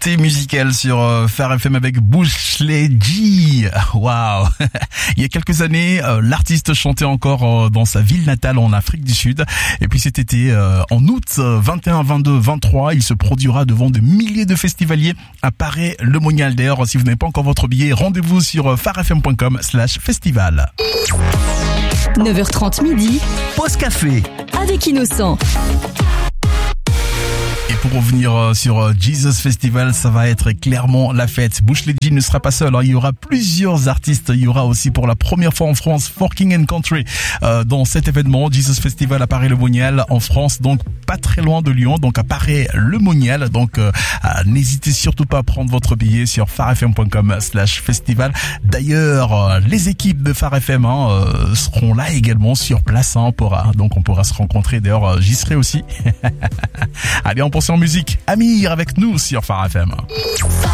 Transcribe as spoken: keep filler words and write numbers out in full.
nouveauté musicale sur euh, Phare F M avec Bushleigh G. Waouh. Il y a quelques années, euh, l'artiste chantait encore euh, dans sa ville natale en Afrique du Sud. Et puis cet été, euh, en août vingt et un, vingt-deux, vingt-trois, il se produira devant de milliers de festivaliers à Paray-le Monial. D'ailleurs, si vous n'avez pas encore votre billet, rendez-vous sur pharefm.com slash festival. neuf heures trente midi, Pause café avec Innocent. Et pour revenir sur Jesus Festival, ça va être clairement la fête. Bushleigh G ne sera pas seul, hein. Il y aura plusieurs artistes. Il y aura aussi pour la première fois en France For King and Country euh, dans cet événement Jesus Festival à Paray-le Monial en France, donc pas très loin de Lyon, donc à Paray-le Monial. Donc euh, n'hésitez surtout pas à prendre votre billet sur pharefm.com slash festival. D'ailleurs, euh, les équipes de Phare F M hein, euh, seront là également sur place. Hein, on pourra, donc on pourra se rencontrer. D'ailleurs, euh, j'y serai aussi. Allez, on pense en musique. Amir avec nous sur Phare F M.